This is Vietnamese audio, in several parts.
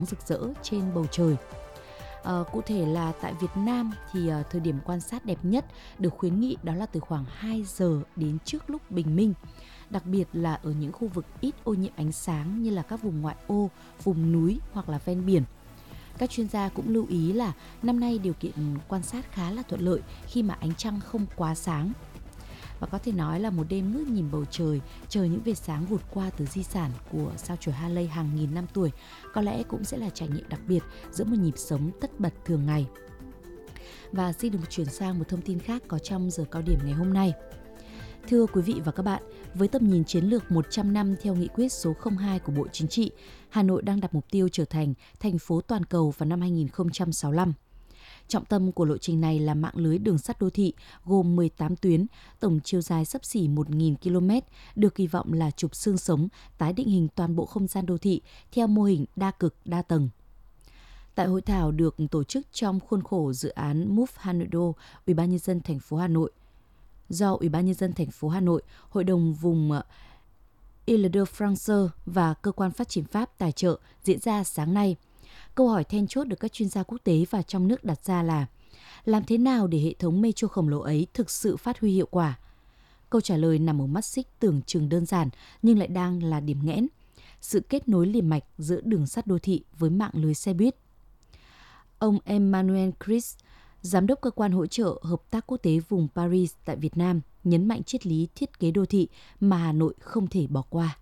rực rỡ trên bầu trời. Cụ thể là tại Việt Nam thì thời điểm quan sát đẹp nhất được khuyến nghị đó là từ khoảng 2 giờ đến trước lúc bình minh. Đặc biệt là ở những khu vực ít ô nhiễm ánh sáng như là các vùng ngoại ô, vùng núi hoặc là ven biển. Các chuyên gia cũng lưu ý là năm nay điều kiện quan sát khá là thuận lợi khi mà ánh trăng không quá sáng. Và có thể nói là một đêm ngước nhìn bầu trời, chờ những vệt sáng vụt qua từ di sản của sao chổi Halley hàng nghìn năm tuổi, có lẽ cũng sẽ là trải nghiệm đặc biệt giữa một nhịp sống tất bật thường ngày. Và xin được chuyển sang một thông tin khác có trong giờ cao điểm ngày hôm nay. Thưa quý vị và các bạn, với tầm nhìn chiến lược 100 năm theo nghị quyết số 02 của Bộ Chính trị, Hà Nội đang đặt mục tiêu trở thành thành phố toàn cầu vào năm 2065. Trọng tâm của lộ trình này là mạng lưới đường sắt đô thị gồm 18 tuyến, tổng chiều dài xấp xỉ 1.000 km, được kỳ vọng là trục xương sống, tái định hình toàn bộ không gian đô thị theo mô hình đa cực, đa tầng. Tại hội thảo được tổ chức trong khuôn khổ dự án Move Hanodo, Ủy ban nhân dân thành phố Hà Nội, do Ủy ban nhân dân thành phố Hà Nội, Hội đồng vùng Île-de-France và Cơ quan Phát triển Pháp tài trợ diễn ra sáng nay. Câu hỏi then chốt được các chuyên gia quốc tế và trong nước đặt ra là làm thế nào để hệ thống metro khổng lồ ấy thực sự phát huy hiệu quả? Câu trả lời nằm ở mắt xích tưởng chừng đơn giản nhưng lại đang là điểm nghẽn, sự kết nối liền mạch giữa đường sắt đô thị với mạng lưới xe buýt. Ông Emmanuel Chris, Giám đốc Cơ quan Hỗ trợ Hợp tác Quốc tế vùng Paris tại Việt Nam, nhấn mạnh triết lý thiết kế đô thị mà Hà Nội không thể bỏ qua.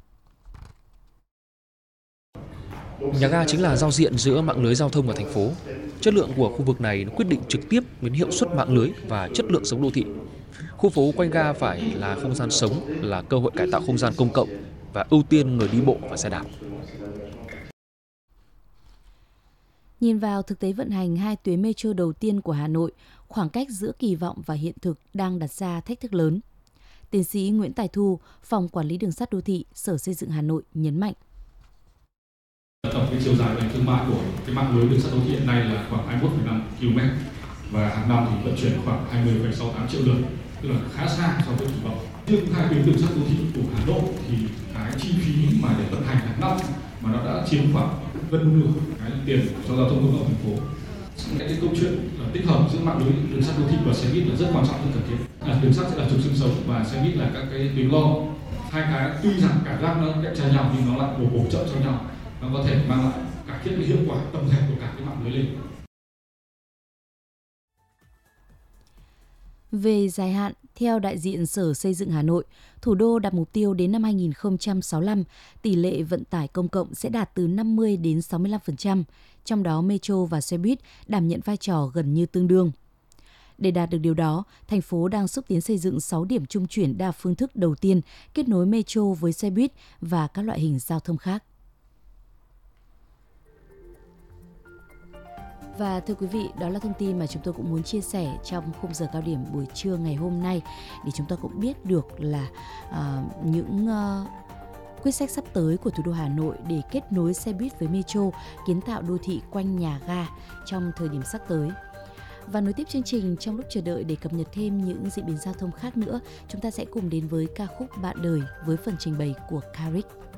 Nhà ga chính là giao diện giữa mạng lưới giao thông ở thành phố. Chất lượng của khu vực này quyết định trực tiếp đến hiệu suất mạng lưới và chất lượng sống đô thị. Khu phố quanh ga phải là không gian sống, là cơ hội cải tạo không gian công cộng và ưu tiên người đi bộ và xe đạp. Nhìn vào thực tế vận hành hai tuyến metro đầu tiên của Hà Nội, khoảng cách giữa kỳ vọng và hiện thực đang đặt ra thách thức lớn. Tiến sĩ Nguyễn Tài Thu, Phòng Quản lý Đường sắt Đô thị, Sở Xây dựng Hà Nội nhấn mạnh. Tổng cái chiều dài về thương mại của cái mạng lưới đường sắt đô thị hiện nay là khoảng 21,5 km và hàng năm thì vận chuyển khoảng 20,68 triệu lượt, tức là khá xa so với kỳ vọng. Nhưng hai tuyến đường sắt đô thị của Hà Nội thì cái chi phí mà để vận hành hàng năm mà nó đã chiếm khoảng gần nửa cái tiền cho giao thông công cộng thành phố. Cái câu chuyện là tích hợp giữa mạng lưới đường sắt đô thị và xe buýt là rất quan trọng và cần thiết. Đường sắt sẽ là trục xương sống và xe buýt là các cái tuyến lo. Hai cái tuy rằng cảm giác nó cạnh tranh nhau nhưng nó lại bổ trợ cho nhau. Nó có thể mang lại cải thiện hiệu quả tổng thể của cả cái mạng lưới lên. Về dài hạn, theo đại diện Sở Xây dựng Hà Nội, thủ đô đặt mục tiêu đến năm 2065, tỷ lệ vận tải công cộng sẽ đạt từ 50 đến 65%, trong đó metro và xe buýt đảm nhận vai trò gần như tương đương. Để đạt được điều đó, thành phố đang xúc tiến xây dựng 6 điểm trung chuyển đa phương thức đầu tiên kết nối metro với xe buýt và các loại hình giao thông khác. Và thưa quý vị, đó là thông tin mà chúng tôi cũng muốn chia sẻ trong khung giờ cao điểm buổi trưa ngày hôm nay để chúng ta cũng biết được là những quyết sách sắp tới của thủ đô Hà Nội để kết nối xe buýt với metro, kiến tạo đô thị quanh nhà ga trong thời điểm sắp tới. Và nối tiếp chương trình, trong lúc chờ đợi để cập nhật thêm những diễn biến giao thông khác nữa, chúng ta sẽ cùng đến với ca khúc Bạn Đời với phần trình bày của Karik.